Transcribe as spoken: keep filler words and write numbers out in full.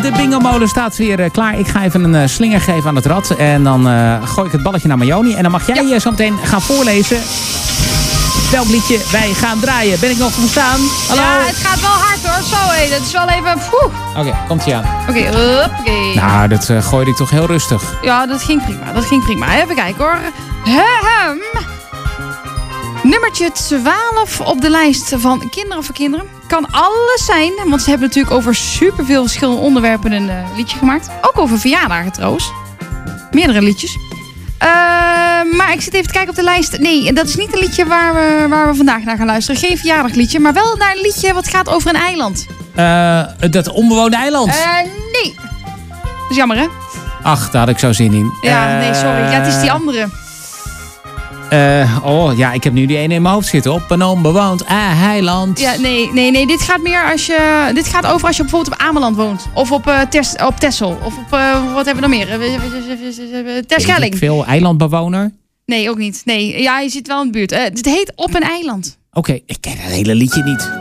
De bingo-molen staat weer uh, klaar. Ik ga even een uh, slinger geven aan het rad. En dan uh, gooi ik het balletje naar Marjoni. En dan mag jij ja. uh, zo meteen gaan voorlezen welk liedje wij gaan draaien. Ben ik nog verstaan? Hallo? Ja, het gaat wel hard hoor. Zo hé, dat is wel even... Oké, okay, komt ie aan. Oké, okay, okay. Nou, dat uh, gooide ik toch heel rustig. Ja, dat ging prima. Dat ging prima. Even kijken hoor. Hem. Nummertje twaalf op de lijst van Kinderen voor Kinderen. Kan alles zijn, want ze hebben natuurlijk over superveel verschillende onderwerpen een uh, liedje gemaakt. Ook over verjaardagen trouwens. Meerdere liedjes. Uh, maar ik zit even te kijken op de lijst. Nee, dat is niet een liedje waar we, waar we vandaag naar gaan luisteren. Geen verjaardagliedje, maar wel naar een liedje wat gaat over een eiland. Uh, dat onbewoonde eiland? Uh, nee. Dat is jammer hè? Ach, daar had ik zo zin in. Ja, nee, sorry. Ja, het is die andere. Uh, oh, ja, ik heb nu die ene in mijn hoofd zitten. Op een onbewoond eiland. Ja, nee, nee, nee. Dit gaat meer als je... Dit gaat over als je bijvoorbeeld op Ameland woont. Of op, uh, Tess, op Texel. Of op... Uh, wat hebben we nog meer? Terschelling. Veel eilandbewoner? Nee, ook niet. Nee, ja, je zit wel in de buurt. Uh, dit heet Op een eiland. Oké, okay, ik ken het hele liedje niet.